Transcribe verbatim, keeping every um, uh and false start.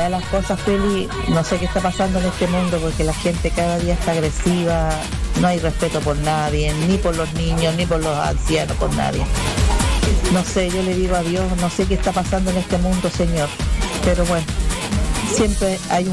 verdad las cosas, Feli, no sé qué está pasando en este mundo porque la gente cada día está agresiva, no hay respeto por nadie, ni por los niños, ni por los ancianos, por nadie. No sé, yo le digo a Dios, no sé qué está pasando en este mundo, Señor, pero bueno, siempre hay un